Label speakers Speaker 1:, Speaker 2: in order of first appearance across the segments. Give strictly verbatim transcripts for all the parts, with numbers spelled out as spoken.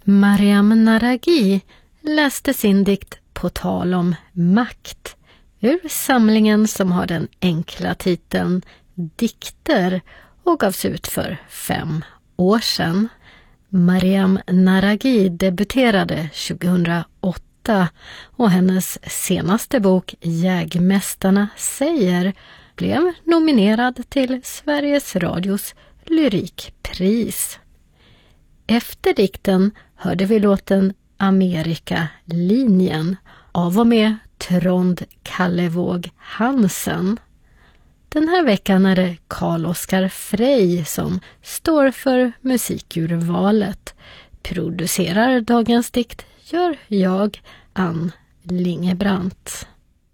Speaker 1: Mariam Naraghi läste sin dikt På tal om makt ur samlingen som har den enkla titeln Dikter och gavs ut för fem år sedan. Mariam Naraghi debuterade tjugohundraåtta och hennes senaste bok Jägmästarna säger blev nominerad till Sveriges Radios lyrikpris. Efter dikten hörde vi låten Amerikalinjen av och med Trond Kallevåg Hansen. Den här veckan är det Carl-Oskar Frey som står för musikurvalet. Producerar dagens dikt gör jag, Ann Lingebrant.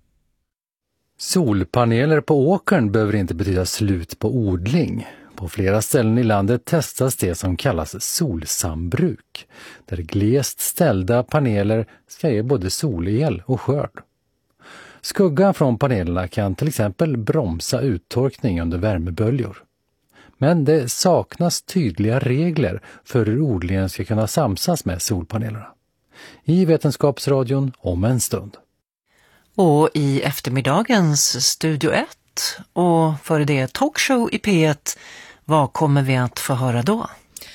Speaker 2: Solpaneler på åkern behöver inte betyda slut på odling. På flera ställen i landet testas det som kallas solsambruk, där glest ställda paneler ska ge både solel och skörd. Skuggan från panelerna kan till exempel bromsa uttorkning under värmeböljor. Men det saknas tydliga regler för hur odlingen ska kunna samsas med solpanelerna. I Vetenskapsradion om en stund.
Speaker 3: Och i eftermiddagens Studio ett och för det talkshow i P ett, vad kommer vi att få höra då?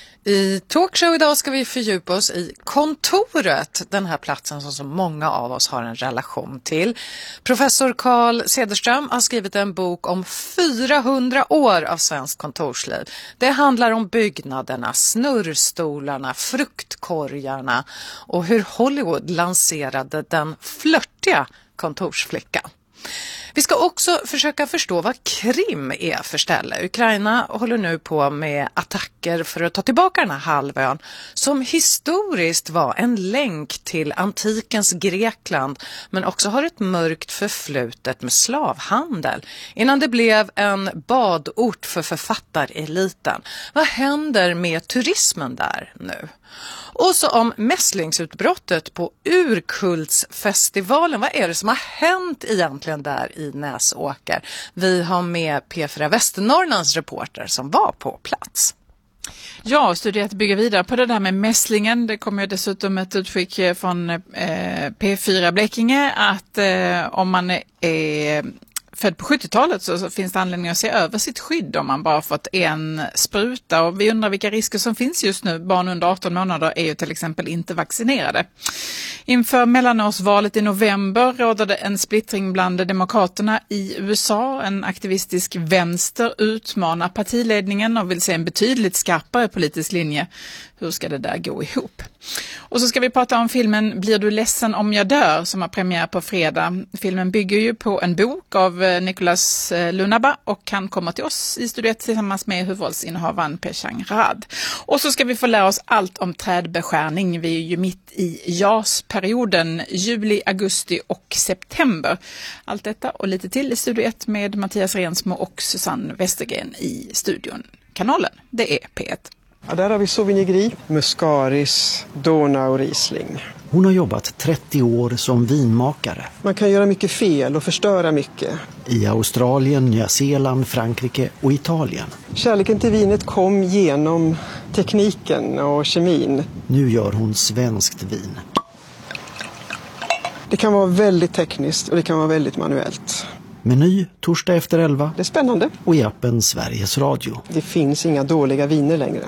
Speaker 4: I talkshow idag ska vi fördjupa oss i kontoret, den här platsen som så många av oss har en relation till. Professor Carl Cederström har skrivit en bok om fyrahundra år av svensk kontorsliv. Det handlar om byggnaderna, snurrstolarna, fruktkorgarna och hur Hollywood lanserade den flörtiga kontorsflickan. Vi ska också försöka förstå vad Krim är för ställe. Ukraina håller nu på med attacker för att ta tillbaka den här halvön som historiskt var en länk till antikens Grekland men också har ett mörkt förflutet med slavhandel innan det blev en badort för författareliten. Vad händer med turismen där nu? Och så om mässlingsutbrottet på Urkultsfestivalen. Vad är det som har hänt egentligen där i Näsåker? Vi har med P fyra Västernorrlands reporter som var på plats.
Speaker 5: Ja, Studio ett bygger vidare på det där med mässlingen. Det kommer ju dessutom ett utskick från eh, P fyra Blekinge att eh, om man är född på sjuttiotalet så, så finns det anledning att se över sitt skydd om man bara fått en spruta. Och vi undrar vilka risker som finns just nu. Barn under arton månader är ju till exempel inte vaccinerade. Inför mellanårsvalet i november råder det en splittring bland demokraterna i U S A. En aktivistisk vänster utmanar partiledningen och vill se en betydligt skarpare politisk linje. Hur ska det där gå ihop? Och så ska vi prata om filmen Blir du ledsen om jag dör som har premiär på fredag. Filmen bygger ju på en bok av Nicholas Lunaba och han kommer till oss i studiet tillsammans med huvudrollsinnehavaren Peshang Rad. Och så ska vi få lära oss allt om trädbeskärning. Vi är ju mitt i JAS-perioden, juli, augusti och september. Allt detta och lite till i Studio ett med Mattias Rensmo och Susanne Westergren i studion. Kanalen, det är P ett.
Speaker 6: Ja, där har vi Sauvignon Gris, Muscaris, Donau Riesling.
Speaker 7: Hon har jobbat trettio år som vinmakare.
Speaker 6: Man kan göra mycket fel och förstöra mycket.
Speaker 7: I Australien, Nya Zeeland, Frankrike och Italien.
Speaker 6: Kärleken till vinet kom genom tekniken och kemin.
Speaker 7: Nu gör hon svenskt vin.
Speaker 6: Det kan vara väldigt tekniskt och det kan vara väldigt manuellt.
Speaker 7: Meny torsdag efter elva.
Speaker 6: Det är spännande.
Speaker 7: Och i appen Sveriges Radio.
Speaker 6: Det finns inga dåliga viner längre.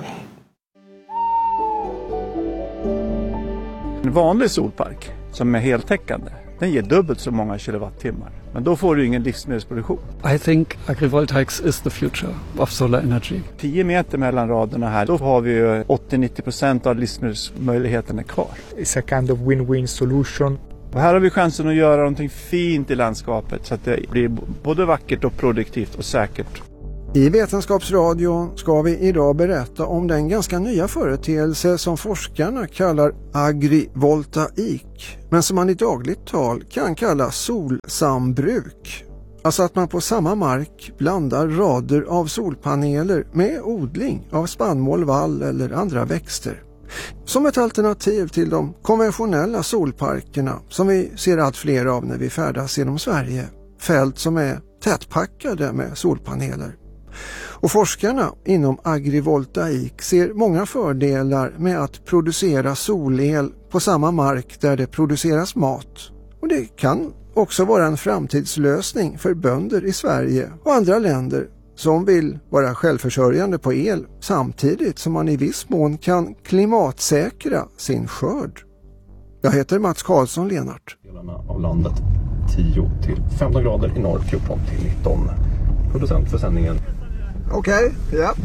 Speaker 8: En vanlig solpark som är heltäckande, den ger dubbelt så många kilowattimmar. Men då får du ingen livsmedelsproduktion.
Speaker 9: I think agrivoltaics is the future of solar energy.
Speaker 8: tio meter mellan raderna här, då har vi ju åttio till nittio procent av livsmedelsmöjligheterna kvar.
Speaker 10: It's a kind of win-win solution.
Speaker 8: Och här har vi chansen att göra någonting fint i landskapet så att det blir både vackert och produktivt och säkert.
Speaker 11: I Vetenskapsradion ska vi idag berätta om den ganska nya företeelse som forskarna kallar agrivoltaik, men som man i dagligt tal kan kalla solsambruk. Alltså att man på samma mark blandar rader av solpaneler med odling av spannmål, vall eller andra växter. Som ett alternativ till de konventionella solparkerna som vi ser allt fler av när vi färdas genom Sverige. Fält som är tättpackade med solpaneler. Och forskarna inom agrivoltaik ser många fördelar med att producera solel på samma mark där det produceras mat. Och det kan också vara en framtidslösning för bönder i Sverige och andra länder som vill vara självförsörjande på el samtidigt som man i viss mån kan klimatsäkra sin skörd. Jag heter Mats Karlsson Lenart.
Speaker 12: Delarna av landet tio till femton grader i norr, fjorton till nitton. Producent för sändningen.
Speaker 11: Okej, okay, ja.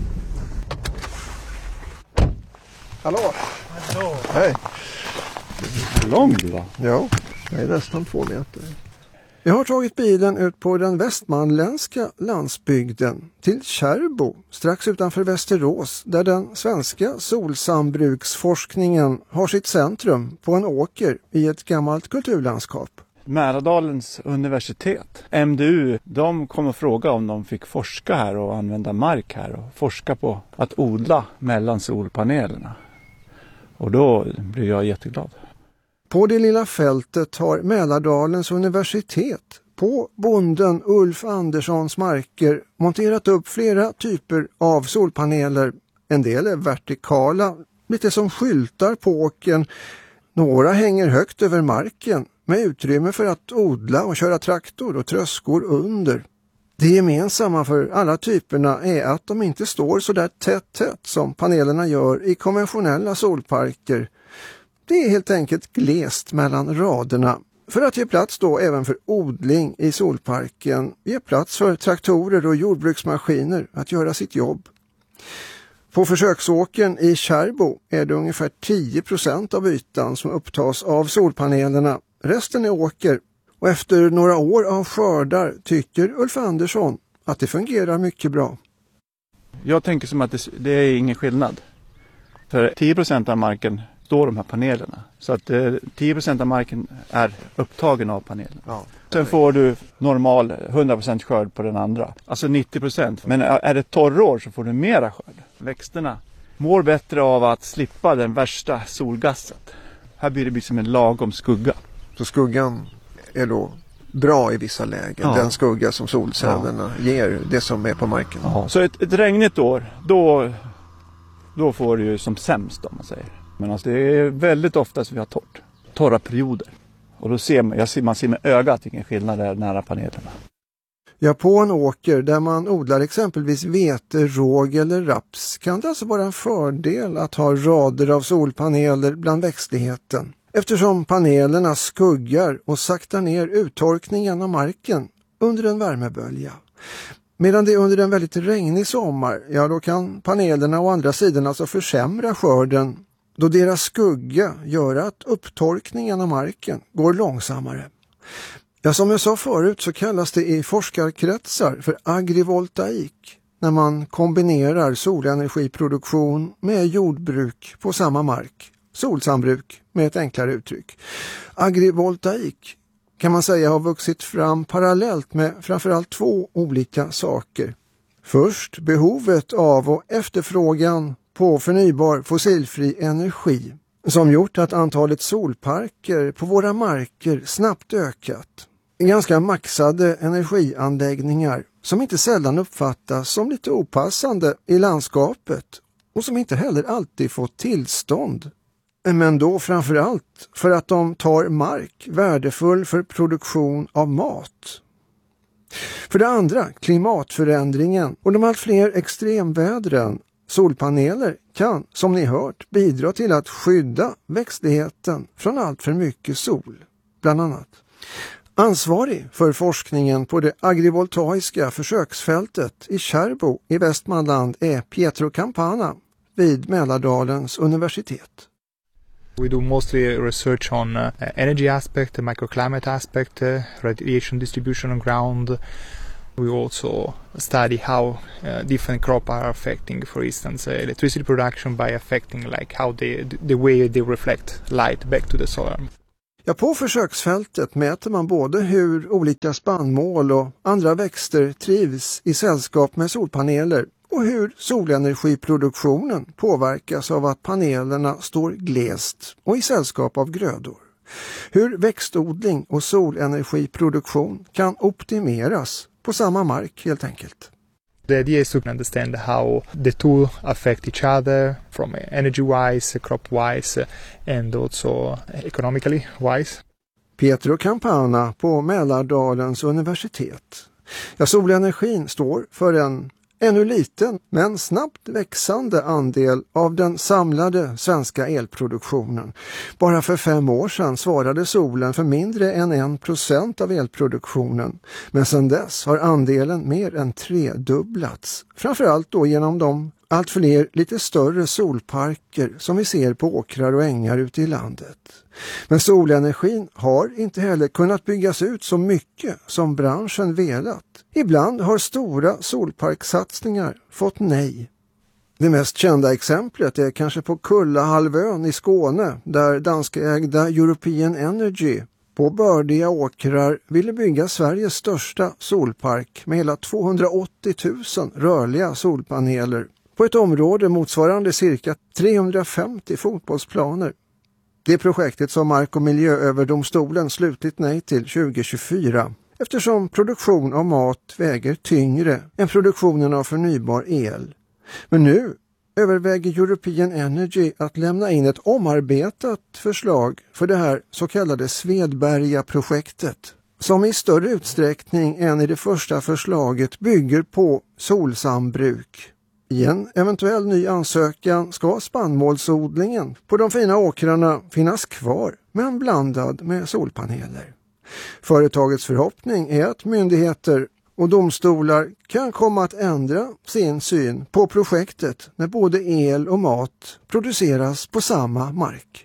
Speaker 11: Hallå.
Speaker 8: Hallå.
Speaker 11: Hej.
Speaker 8: Hur lång du var?
Speaker 11: Ja, det är nästan två meter. Jag har tagit bilen ut på den västmanländska landsbygden till Kärrbo, strax utanför Västerås, där den svenska solsambruksforskningen har sitt centrum på en åker i ett gammalt kulturlandskap.
Speaker 8: Mälardalens universitet, M D U, de kom och frågade om de fick forska här och använda mark här och forska på att odla mellan solpanelerna. Och då blev jag jätteglad.
Speaker 11: På det lilla fältet har Mälardalens universitet på bonden Ulf Anderssons marker monterat upp flera typer av solpaneler. En del är vertikala, lite som skyltar på åkern. Några hänger högt över marken med utrymme för att odla och köra traktor och tröskor under. Det gemensamma för alla typerna är att de inte står så där tätt tätt som panelerna gör i konventionella solparker. Det är helt enkelt glest mellan raderna för att ge plats då även för odling i solparken, ge plats för traktorer och jordbruksmaskiner att göra sitt jobb. På försöksåkern i Kärrbo är det ungefär tio procent av ytan som upptas av solpanelerna. Resten är åker och efter några år av skördar tycker Ulf Andersson att det fungerar mycket bra.
Speaker 8: Jag tänker som att det, det är ingen skillnad. För tio procent av marken står de här panelerna. Så att eh, tio procent av marken är upptagen av panelerna. Ja. Sen får du normal hundra procent skörd på den andra. Alltså nittio procent. Men är det torrår så får du mera skörd. Växterna mår bättre av att slippa den värsta solgasset. Här blir det som en lagom skugga.
Speaker 11: Så skuggan är då bra i vissa lägen. Ja. Den skugga som solcellerna ja. ger det som är på marken.
Speaker 8: Ja. Så ett, ett regnigt år, då, då får du ju som sämst om man säger. Men alltså det är väldigt ofta som vi har torrt. Torra perioder. Och då ser man, jag ser, man ser med ögat vilken skillnad det är nära panelerna.
Speaker 11: Ja, på en åker där man odlar exempelvis vete, råg eller raps kan det alltså vara en fördel att ha rader av solpaneler bland växtligheten. Eftersom panelerna skuggar och saktar ner uttorkningen av marken under en värmebölja. Medan det är under en väldigt regnig sommar, ja då kan panelerna å andra sidan alltså försämra skörden då deras skugga gör att upptorkningen av marken går långsammare. Ja, som jag sa förut så kallas det i forskarkretsar för agrivoltaik när man kombinerar solenergiproduktion med jordbruk på samma mark. Solsambruk med ett enklare uttryck. Agrivoltaik kan man säga har vuxit fram parallellt med framförallt två olika saker. Först behovet av och efterfrågan på förnybar fossilfri energi som gjort att antalet solparker på våra marker snabbt ökat. Ganska maxade energianläggningar som inte sällan uppfattas som lite opassande i landskapet och som inte heller alltid fått tillstånd. Men då framförallt för att de tar mark värdefull för produktion av mat. För det andra, klimatförändringen och de allt fler extremvädren. Solpaneler kan, som ni hört, bidra till att skydda växtligheten från allt för mycket sol, bland annat. Ansvarig för forskningen på det agrivoltaiska försöksfältet i Kärrbo i Västmanland är Pietro Campana vid Mälardalens universitet.
Speaker 10: We do mostly research on uh, energy aspect, the microclimate aspect, uh, radiation distribution on ground. We also study how uh, different crops are affecting, for instance, uh, electricity production by affecting like how they, the way they reflect light back to the solar.
Speaker 11: Ja, på försöksfältet mäter man både hur olika spannmål och andra växter trivs i sällskap med solpaneler och hur solenergiproduktionen påverkas av att panelerna står glest och i sällskap av grödor. Hur växtodling och solenergiproduktion kan optimeras på samma mark helt enkelt.
Speaker 10: The idea is to understand how the two affect each other from energy-wise, crop-wise and also economically wise.
Speaker 11: Pietro Campana på Mälardalens universitet. Ja, solenergin står för en ännu liten men snabbt växande andel av den samlade svenska elproduktionen. Bara för fem år sedan svarade solen för mindre än en procent av elproduktionen. Men sedan dess har andelen mer än tredubblats. Framförallt då genom de allt fler lite större solparker som vi ser på åkrar och ängar ute i landet. Men solenergin har inte heller kunnat byggas ut så mycket som branschen velat. Ibland har stora solparksatsningar fått nej. Det mest kända exemplet är kanske på Kullahalvön i Skåne där danskägda European Energy på bördiga åkrar ville bygga Sveriges största solpark med hela tvåhundraåttio tusen rörliga solpaneler på ett område motsvarande cirka trehundrafemtio fotbollsplaner. Det är projektet som Mark- och miljööverdomstolen slutligt nej till tjugo tjugofyra eftersom produktion av mat väger tyngre än produktionen av förnybar el. Men nu överväger European Energy att lämna in ett omarbetat förslag för det här så kallade Svedberga-projektet som i större utsträckning än i det första förslaget bygger på solsambruk. I en eventuell ny ansökan ska spannmålsodlingen på de fina åkrarna finnas kvar men blandad med solpaneler. Företagets förhoppning är att myndigheter och domstolar kan komma att ändra sin syn på projektet när både el och mat produceras på samma mark.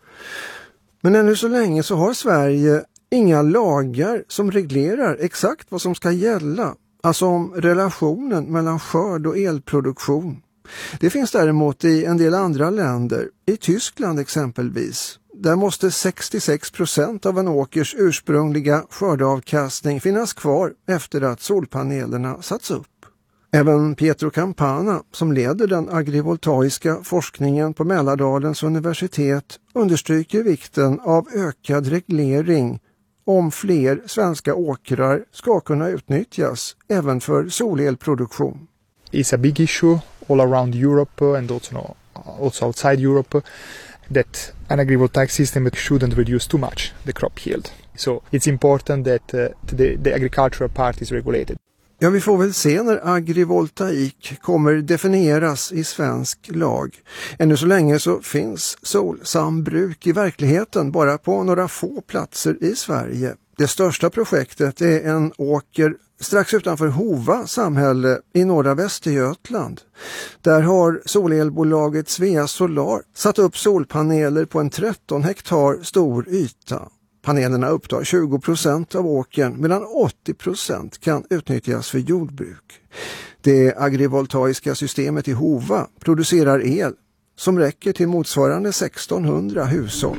Speaker 11: Men ännu så länge så har Sverige inga lagar som reglerar exakt vad som ska gälla, alltså om relationen mellan skörd och elproduktion. Det finns däremot i en del andra länder, i Tyskland exempelvis. Där måste sextiosex procent av en åkers ursprungliga skördeavkastning finnas kvar efter att solpanelerna satts upp. Även Pietro Campana, som leder den agrivoltaiska forskningen på Mälardalens universitet, understryker vikten av ökad reglering om fler svenska åkrar ska kunna utnyttjas även för solelproduktion.
Speaker 10: It's a big issue all around Europe and also, also outside Europe that an agrivoltaic system shouldn't reduce too much the crop yield. So it's important that uh, the, the agricultural part is regulated.
Speaker 11: Ja, vi får väl se när agrivoltaik kommer definieras i svensk lag. Ännu så länge så finns solsambruk i verkligheten bara på några få platser i Sverige. Det största projektet är en åker strax utanför Hova samhälle i norra Västergötland. Där har solelbolaget Svea Solar satt upp solpaneler på en tretton hektar stor yta. Panelerna upptar tjugo procent av åkern medan åttio procent kan utnyttjas för jordbruk. Det agrivoltaiska systemet i Hova producerar el som räcker till motsvarande sextonhundra hushåll.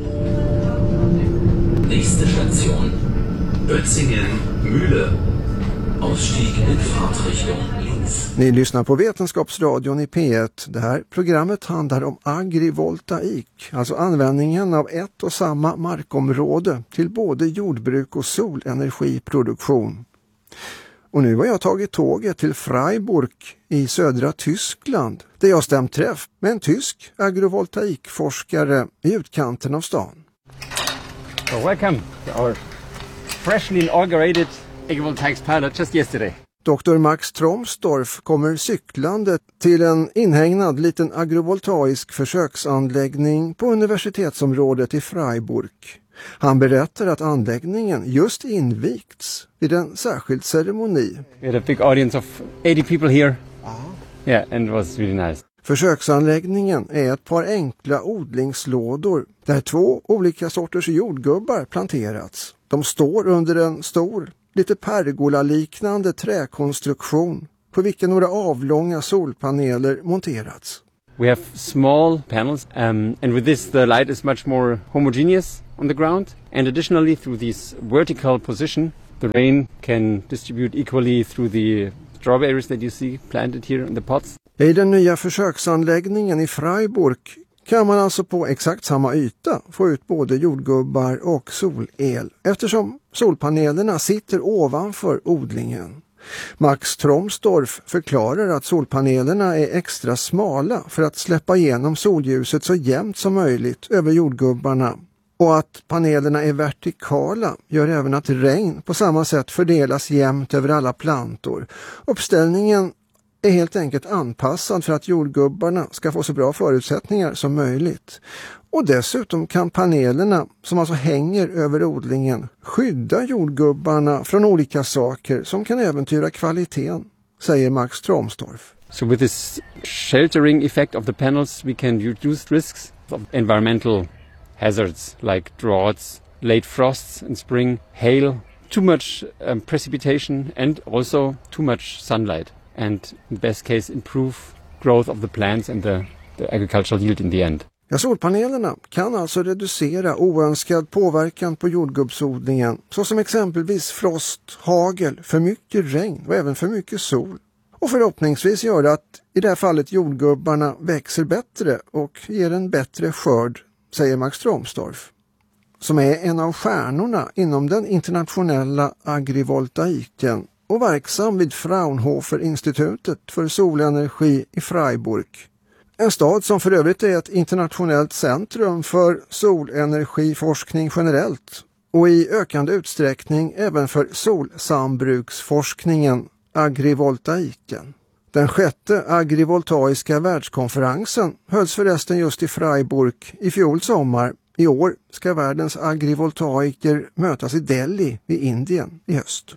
Speaker 13: Nächste station, Bötzingen, Mühle. Ausstieg in Fahrtrichtung links.
Speaker 11: Ni lyssnar på Vetenskapsradion i P ett. Det här programmet handlar om agrivoltaik, alltså användningen av ett och samma markområde till både jordbruk och solenergiproduktion. Och nu har jag tagit tåget till Freiburg i södra Tyskland, där jag stämt träff med en tysk agrovoltaikforskare i utkanten av stan.
Speaker 14: So welcome to our freshly inaugurated agrivoltaics pilot just yesterday.
Speaker 11: doktor Max Tromsdorf kommer cyklande till en inhägnad liten agrovoltaisk försöksanläggning på universitetsområdet i Freiburg. Han berättar att anläggningen just invigts vid en särskild ceremoni.
Speaker 14: We had a big audience of eighty people here. Yeah, and it was really nice.
Speaker 11: Försöksanläggningen är ett par enkla odlingslådor där två olika sorters jordgubbar planterats. De står under en stor, lite pergola-liknande träkonstruktion på vilken några avlånga solpaneler monterats.
Speaker 14: We have small panels um, and with this the light is much more homogeneous on the ground, and additionally through this vertical position the rain can distribute equally through the strawberries that you see planted here in the pots.
Speaker 11: I den nya försöksanläggningen i Freiburg kan man alltså på exakt samma yta få ut både jordgubbar och solel eftersom solpanelerna sitter ovanför odlingen. Max Tromstorff förklarar att solpanelerna är extra smala för att släppa igenom solljuset så jämnt som möjligt över jordgubbarna. Och att panelerna är vertikala gör även att regn på samma sätt fördelas jämnt över alla plantor. Uppställningen är helt enkelt anpassad för att jordgubbarna ska få så bra förutsättningar som möjligt. Och dessutom kan panelerna, som alltså hänger över odlingen, skydda jordgubbarna från olika saker som kan äventyra kvaliteten, säger Max Tromstorff.
Speaker 14: So with this sheltering effect of the panels we can reduce risks of environmental hazards like droughts, late frosts in spring, hail, too much um, precipitation and also too much sunlight. And in the best case improve growth of the plants and the, the agricultural yield in the end.
Speaker 11: Ja, solpanelerna kan alltså reducera oönskad påverkan på jordgubbsodlingen, såsom exempelvis frost, hagel, för mycket regn och även för mycket sol. Och förhoppningsvis gör det att i det här fallet jordgubbarna växer bättre och ger en bättre skörd, säger Max Tromstorff, som är en av stjärnorna inom den internationella agrivoltaiken och verksam vid Fraunhofer-institutet för solenergi i Freiburg. En stad som för övrigt är ett internationellt centrum för solenergiforskning generellt och i ökande utsträckning även för solsambruksforskningen, agrivoltaiken. Den sjätte agrivoltaiska världskonferensen hölls förresten just i Freiburg i fjol sommar. I år ska världens agrivoltaiker mötas i Delhi i Indien i höst.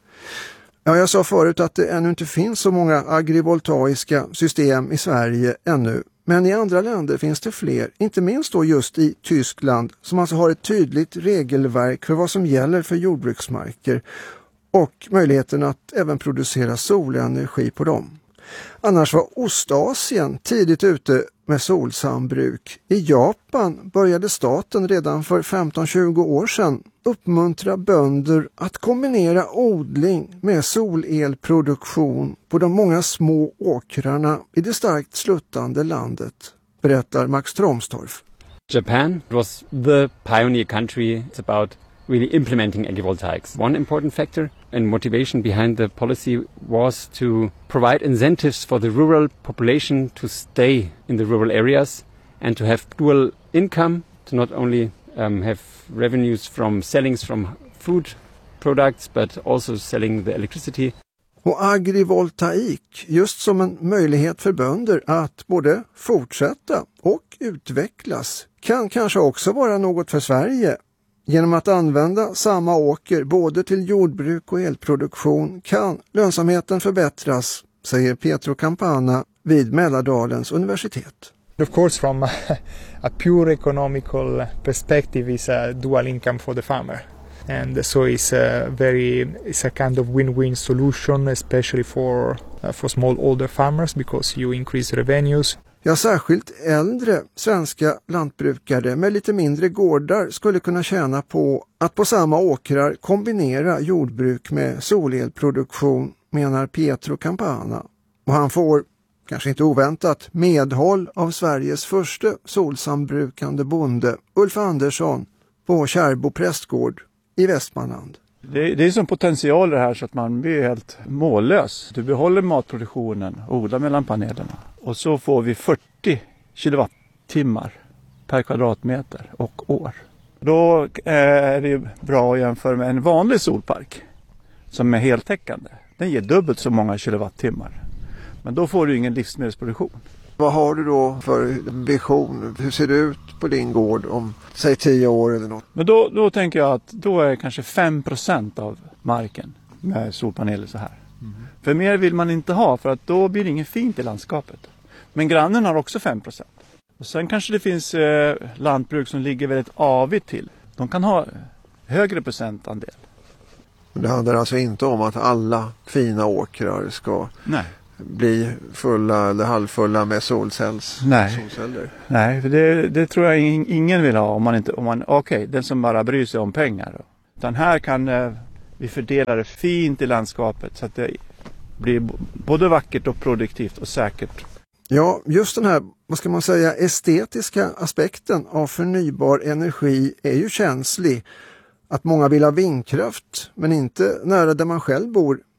Speaker 11: Ja, jag sa förut att det ännu inte finns så många agrivoltaiska system i Sverige ännu. Men i andra länder finns det fler, inte minst då just i Tyskland, som alltså har ett tydligt regelverk för vad som gäller för jordbruksmarker och möjligheten att även producera solenergi på dem. Annars var Ostasien tidigt ute med solsambruk. I Japan började staten redan för femton till tjugo år sedan uppmuntra bönder att kombinera odling med solelproduktion på de många små åkrarna i det starkt sluttande landet, berättar Max Tromstorff.
Speaker 14: Japan was the pioneer country. It's about really implementing agrivoltaics. One important factor and motivation behind the policy was to provide incentives for the rural population to stay in the rural areas and to have dual income, to not only um, have revenues from sellings from food products but also selling the electricity.
Speaker 11: Och agrivoltaik just som en möjlighet för bönder att både fortsätta och utvecklas kan kanske också vara något för Sverige. Genom att använda samma åker både till jordbruk och elproduktion kan lönsamheten förbättras, säger Pietro Campana vid Mälardalens universitet.
Speaker 10: Of course, from a, a pure economical perspective, is a dual income for the farmer. And so it's a very, it's a kind of win-win solution, especially for, uh, for small older farmers, because you increase revenues.
Speaker 11: Ja, särskilt äldre svenska lantbrukare med lite mindre gårdar skulle kunna tjäna på att på samma åkrar kombinera jordbruk med solelproduktion, menar Pietro Campana. Och han får, kanske inte oväntat, medhåll av Sveriges första solsambrukande bonde, Ulf Andersson, på Kärrbo prästgård i Västmanland.
Speaker 8: Det, det är som potential det här så att man blir helt mållös. Du behåller matproduktionen, odlar mellan panelerna. Och så får vi fyrtio kilowattimmar per kvadratmeter och år. Då är det bra att jämföra med en vanlig solpark som är heltäckande. Den ger dubbelt så många kilowattimmar. Men då får du ingen livsmedelsproduktion.
Speaker 11: Vad har du då för vision? Hur ser det ut på din gård om, säg tio år eller något?
Speaker 8: Men då, då tänker jag att då är kanske fem procent av marken med solpaneler så här. Mm. För mer vill man inte ha, för att då blir det inget fint i landskapet. Men grannen har också fem procent. Och sen kanske det finns eh, lantbruk som ligger väldigt avigt till. De kan ha högre procentandel.
Speaker 11: Det handlar alltså inte om att alla fina åkrar ska
Speaker 8: Nej.
Speaker 11: bli fulla eller halvfulla med solcells,
Speaker 8: Nej.
Speaker 11: solceller?
Speaker 8: Nej, för det, det tror jag ingen vill ha om man inte, om man, okej, okay, den som bara bryr sig om pengar. Då. Utan här kan eh, vi fördela det fint i landskapet så att det blir både vackert och produktivt och säkert.
Speaker 11: Ja, just den här, vad ska man säga, estetiska aspekten av förnybar energi är ju känslig. Att många vill ha vindkraft, men inte nära där man själv bor,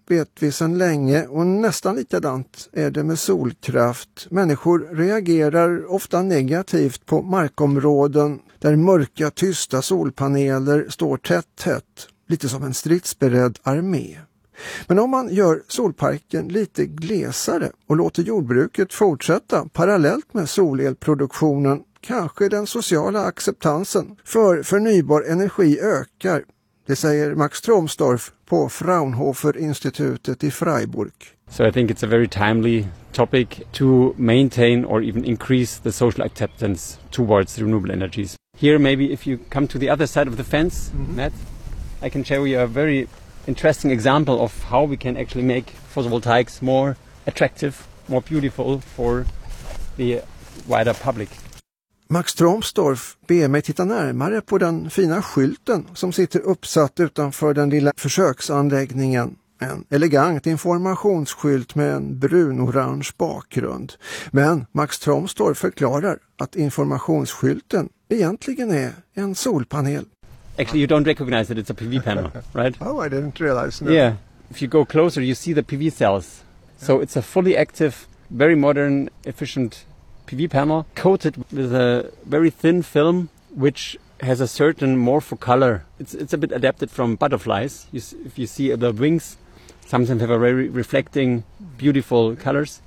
Speaker 11: vet vi sedan länge och nästan likadant är det med solkraft. Människor reagerar ofta negativt på markområden där mörka tysta solpaneler står tätt tätt, lite som en stridsberedd armé. Men om man gör solparken lite glesare och låter jordbruket fortsätta parallellt med solelproduktionen, kanske den sociala acceptansen för förnybar energi ökar. Det säger Max Stromsdorf på Fraunhofer-institutet i Freiburg.
Speaker 14: So I think it's a very timely topic to maintain or even increase the social acceptance towards renewable energies. Here maybe if you come to the other side of the fence, mm-hmm. Matt, I can show you a very interesting example of how we can actually make photovoltaics more attractive, more beautiful for the wider public.
Speaker 11: Max Stromsdorf ber mig titta närmare på den fina skylten som sitter uppsatt utanför den lilla försöksanläggningen. En elegant informationsskylt med en brun-orange bakgrund. Men Max Stromsdorf förklarar att informationsskylten egentligen är en solpanel.
Speaker 14: Actually, you don't recognize that it's a P V panel, right?
Speaker 11: Oh, I didn't realize. No.
Speaker 14: Yeah. If you go closer, you see the P V cells. So it's a fully active, very modern, efficient P V panel coated with a very thin film which has a certain morpho color. It's it's a bit adapted from butterflies. You, if you see the wings, sometimes have a very reflecting, beautiful colors.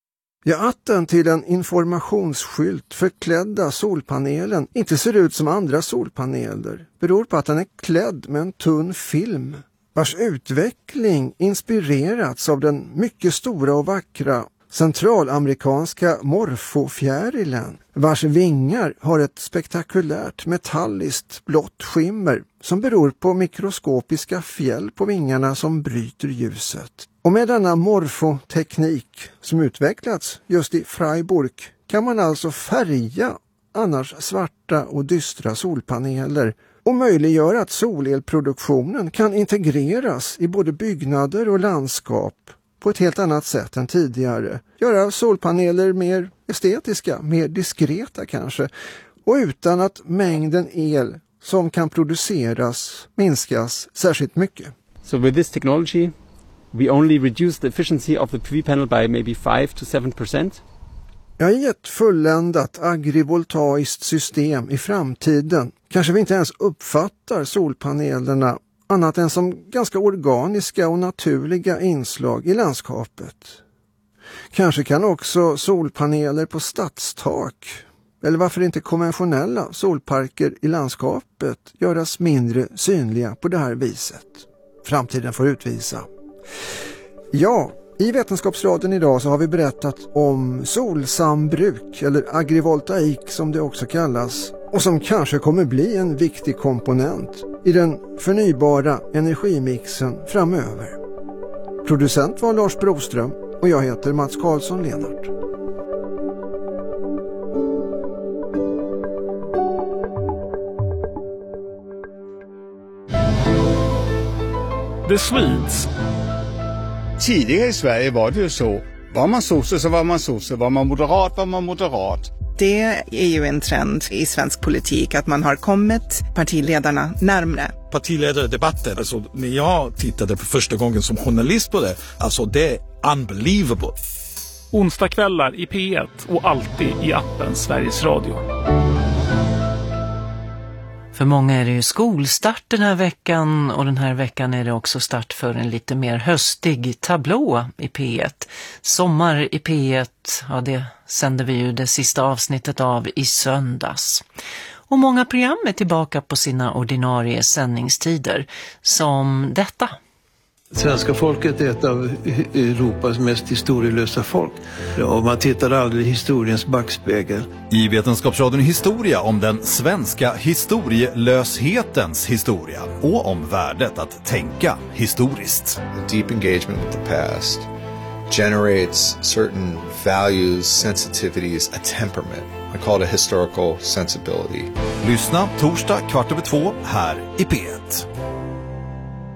Speaker 11: Ja, att den till en informationsskylt förklädda solpanelen inte ser ut som andra solpaneler beror på att den är klädd med en tunn film vars utveckling inspirerats av den mycket stora och vackra centralamerikanska morfofjärilen, vars vingar har ett spektakulärt metalliskt blått skimmer som beror på mikroskopiska fjäll på vingarna som bryter ljuset. Och med denna morfoteknik som utvecklats just i Freiburg kan man alltså färga annars svarta och dystra solpaneler och möjliggöra att solelproduktionen kan integreras i både byggnader och landskap på ett helt annat sätt än tidigare. Göra solpaneler mer estetiska, mer diskreta kanske, och utan att mängden el som kan produceras minskas särskilt mycket.
Speaker 14: So with this technology we only reduce the efficiency of the P V panel by maybe five to seven percent.
Speaker 11: Ja, i ett fulländat agrivoltaiskt system i framtiden kanske vi inte ens uppfattar solpanelerna annat än som ganska organiska och naturliga inslag i landskapet. Kanske kan också solpaneler på stadstak, eller varför inte konventionella solparker i landskapet, göras mindre synliga på det här viset. Framtiden får utvisa. Ja, i Vetenskapsradion idag så har vi berättat om solsambruk eller agrivoltaik som det också kallas, och som kanske kommer bli en viktig komponent i den förnybara energimixen framöver. Producent var Lars Broström och jag heter Mats Karlsson Lenart.
Speaker 15: The Swedes.
Speaker 16: Tidigare i Sverige var det ju så. Var man sosse så var man sosse, var man moderat var man moderat.
Speaker 17: Det är ju en trend i svensk politik att man har kommit partiledarna närmare.
Speaker 15: Partiledardebatten, alltså när jag tittade för första gången som journalist på det, alltså det är unbelievable. Onsdagskvällar i P ett och alltid i appen Sveriges Radio.
Speaker 3: För många är det ju skolstart den här veckan, och den här veckan är det också start för en lite mer höstig tablå i P ett. Sommar i P ett, ja det sänder vi ju det sista avsnittet av i söndags. Och många program är tillbaka på sina ordinarie sändningstider, som detta.
Speaker 18: Svenska folket är ett av Europas mest historielösa folk. Och man tittar aldrig i historiens backspegel.
Speaker 19: I Vetenskapsradion Historia om den svenska historielöshetens historia och om värdet att tänka historiskt.
Speaker 20: The deep engagement with the past generates certain values, sensitivities, a temperament. I call it a historical sensibility.
Speaker 19: Lyssna torsdag kvart över två här i P ett.